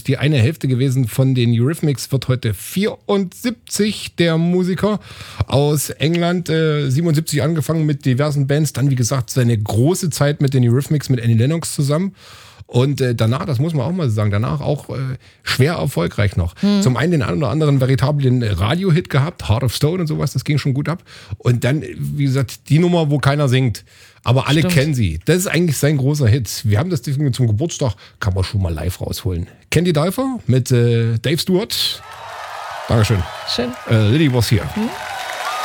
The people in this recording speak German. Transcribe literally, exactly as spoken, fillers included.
ist die eine Hälfte gewesen von den Eurythmics, wird heute vierundsiebzig, der Musiker aus England, äh, siebenundsiebzig angefangen mit diversen Bands, dann wie gesagt seine große Zeit mit den Eurythmics, mit Annie Lennox zusammen. Und äh, danach, das muss man auch mal sagen, danach auch äh, schwer erfolgreich noch. Hm. Zum einen den einen oder anderen veritablen Radio-Hit gehabt, Heart of Stone und sowas, das ging schon gut ab. Und dann, wie gesagt, die Nummer, wo keiner singt. Aber alle Stimmt. kennen sie. Das ist eigentlich sein großer Hit. Wir haben das Ding zum Geburtstag, kann man schon mal live rausholen. Candy Dulfer mit äh, Dave Stewart. Dankeschön. Schön. Äh, Lily was here. Hm?